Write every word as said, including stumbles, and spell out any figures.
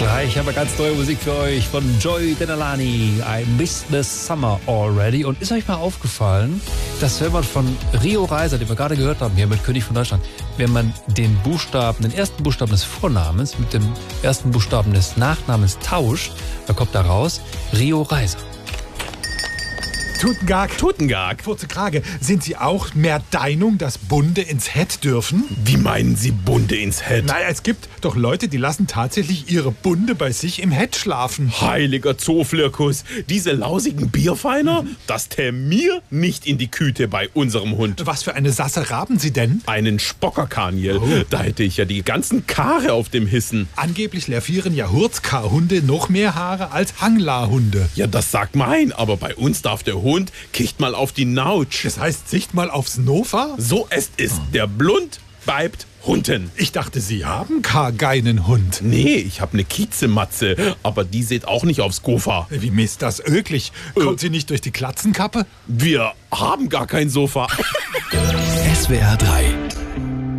Gleich haben wir ganz neue Musik für euch von Joy Denalani. I miss the summer already. Und ist euch mal aufgefallen, dass wenn man von Rio Reiser, den wir gerade gehört haben, hier mit König von Deutschland, wenn man den Buchstaben, den ersten Buchstaben des Vornamens mit dem ersten Buchstaben des Nachnamens tauscht, dann kommt da raus Rio Reiser. Tutengag. Tutengag. Kurze Frage. Sind Sie auch mehr Deinung, dass Bunde ins Hett dürfen? Wie meinen Sie Bunde ins Hett? Naja, es gibt doch Leute, die lassen tatsächlich ihre Bunde bei sich im Hett schlafen. Heiliger Zooflirkus, diese lausigen Bierfeiner, das täm mir nicht in die Küte bei unserem Hund. Was für eine Sasse raben Sie denn? Einen Spockerkaniel. Oh. Da hätte ich ja die ganzen Kare auf dem Hissen. Angeblich levieren ja Hurzkar-Hunde noch mehr Haare als Hanglar-Hunde. Ja, das sagt mein, aber bei uns darf der Hund kicht mal auf die Nautsch. Das heißt, sicht mal aufs Nofa? So es ist. Der Blund bleibt Hunden. Ich dachte, Sie haben gar keinen Hund. Nee, ich hab ne Kiezematze, aber die seht auch nicht aufs Gofa. Wie misst das öglich? Kommt sie nicht durch die Klatzenkappe? Wir haben gar kein Sofa. S W R drei